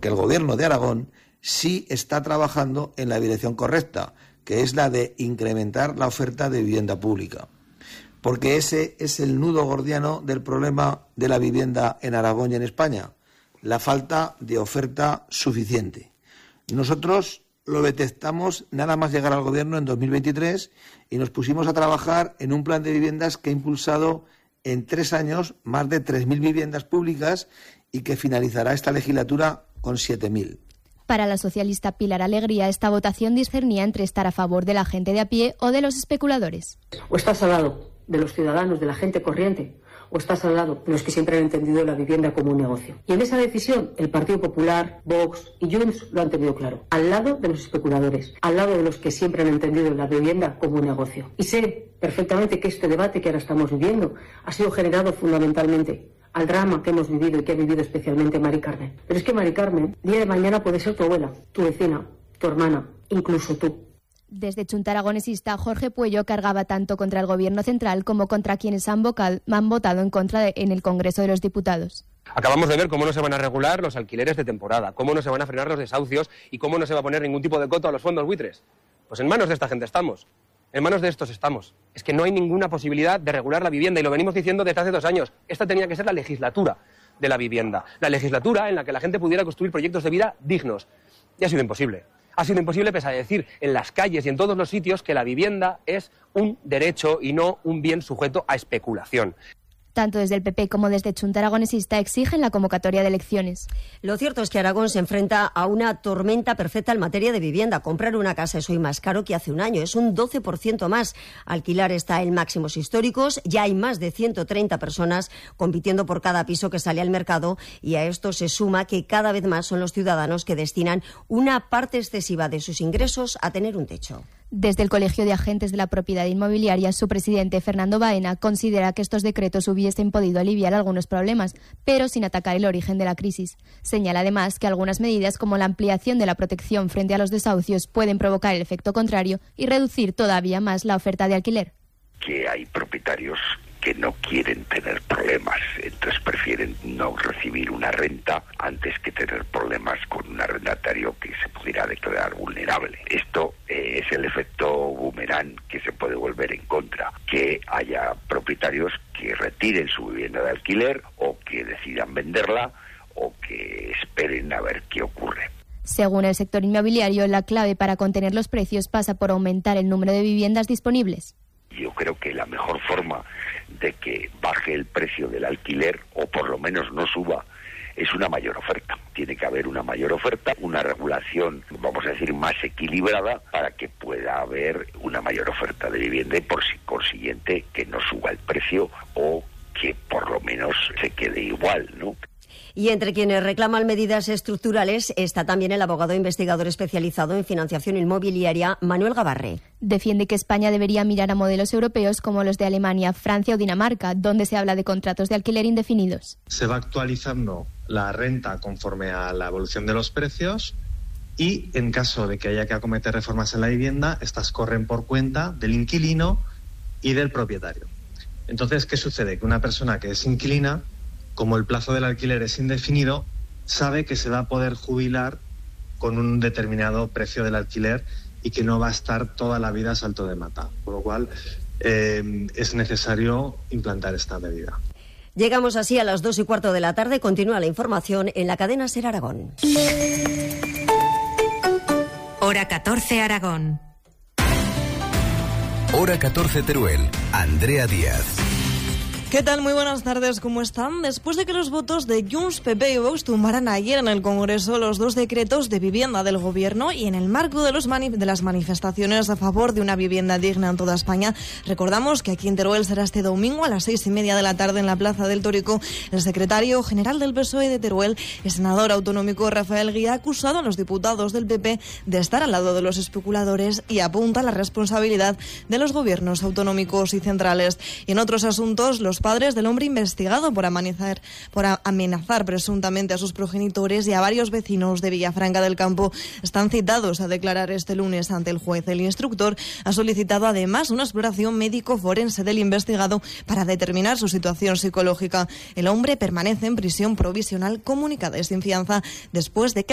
que el Gobierno de Aragón sí está trabajando en la dirección correcta, que es la de incrementar la oferta de vivienda pública. Porque ese es el nudo gordiano del problema de la vivienda en Aragón y en España, la falta de oferta suficiente. Nosotros lo detectamos nada más llegar al Gobierno en 2023 y nos pusimos a trabajar en un plan de viviendas que ha impulsado en 3 años más de 3.000 viviendas públicas y que finalizará esta legislatura con 7.000. Para la socialista Pilar Alegría, esta votación discernía entre estar a favor de la gente de a pie o de los especuladores. O estás al lado de los ciudadanos, de la gente corriente, o estás al lado de los que siempre han entendido la vivienda como un negocio. Y en esa decisión, el Partido Popular, Vox y Junts lo han tenido claro. Al lado de los especuladores, al lado de los que siempre han entendido la vivienda como un negocio. Y sé perfectamente que este debate que ahora estamos viviendo ha sido generado fundamentalmente al drama que hemos vivido y que ha vivido especialmente Mari Carmen. Pero es que Mari Carmen, día de mañana puede ser tu abuela, tu vecina, tu hermana, incluso tú. Desde Chunta Aragonesista, Jorge Puello cargaba tanto contra el Gobierno central como contra quienes han votado en contra en el Congreso de los Diputados. Acabamos de ver cómo no se van a regular los alquileres de temporada, cómo no se van a frenar los desahucios y cómo no se va a poner ningún tipo de coto a los fondos buitres. Pues en manos de esta gente estamos. En manos de estos estamos. Es que no hay ninguna posibilidad de regular la vivienda y lo venimos diciendo desde hace 2 años. Esta tenía que ser la legislatura de la vivienda. La legislatura en la que la gente pudiera construir proyectos de vida dignos. Y ha sido imposible. Ha sido imposible pese a decir en las calles y en todos los sitios que la vivienda es un derecho y no un bien sujeto a especulación. Tanto desde el PP como desde Chunta Aragonesista exigen la convocatoria de elecciones. Lo cierto es que Aragón se enfrenta a una tormenta perfecta en materia de vivienda. Comprar una casa es hoy más caro que hace un año, es un 12% más. Alquilar está en máximos históricos, ya hay más de 130 personas compitiendo por cada piso que sale al mercado y a esto se suma que cada vez más son los ciudadanos que destinan una parte excesiva de sus ingresos a tener un techo. Desde el Colegio de Agentes de la Propiedad Inmobiliaria, su presidente, Fernando Baena, considera que estos decretos hubiesen podido aliviar algunos problemas, pero sin atacar el origen de la crisis. Señala además que algunas medidas, como la ampliación de la protección frente a los desahucios, pueden provocar el efecto contrario y reducir todavía más la oferta de alquiler. Que hay propietarios que no quieren tener problemas, entonces prefieren no recibir una renta antes que tener problemas con un arrendatario que se pudiera declarar vulnerable. Esto es el efecto boomerang que se puede volver en contra, que haya propietarios que retiren su vivienda de alquiler o que decidan venderla o que esperen a ver qué ocurre. Según el sector inmobiliario, la clave para contener los precios pasa por aumentar el número de viviendas disponibles. Yo creo que la mejor forma de que baje el precio del alquiler, o por lo menos no suba, es una mayor oferta. Tiene que haber una mayor oferta, una regulación, vamos a decir, más equilibrada para que pueda haber una mayor oferta de vivienda y por consiguiente que no suba el precio o que por lo menos se quede igual, ¿no? Y entre quienes reclaman medidas estructurales está también el abogado investigador especializado en financiación inmobiliaria, Manuel Gabarre. Defiende que España debería mirar a modelos europeos como los de Alemania, Francia o Dinamarca, donde se habla de contratos de alquiler indefinidos. Se va actualizando la renta conforme a la evolución de los precios y, en caso de que haya que acometer reformas en la vivienda, estas corren por cuenta del inquilino y del propietario. Entonces, ¿qué sucede? Que una persona que es inquilina, como el plazo del alquiler es indefinido, sabe que se va a poder jubilar con un determinado precio del alquiler y que no va a estar toda la vida a salto de mata. Por lo cual es necesario implantar esta medida. Llegamos así a las 2:15 de la tarde. Continúa la información en la cadena SER Aragón. Hora 14 Aragón. Hora 14 Teruel. Andrea Díaz. ¿Qué tal? Muy buenas tardes, ¿cómo están? Después de que los votos de Junts, PP y Vox tumbaran ayer en el Congreso los 2 decretos de vivienda del Gobierno y en el marco de las manifestaciones a favor de una vivienda digna en toda España, recordamos que aquí en Teruel será este domingo a las 6:30 de la tarde en la Plaza del Tórico. El secretario general del PSOE de Teruel, el senador autonómico Rafael Guía, ha acusado a los diputados del PP de estar al lado de los especuladores y apunta la responsabilidad de los gobiernos autonómicos y centrales. Y en otros asuntos, los padres del hombre investigado por amenazar presuntamente a sus progenitores y a varios vecinos de Villafranca del Campo están citados a declarar este lunes ante el juez. El instructor ha solicitado además una exploración médico-forense del investigado para determinar su situación psicológica. El hombre permanece en prisión provisional comunicada y sin fianza después de que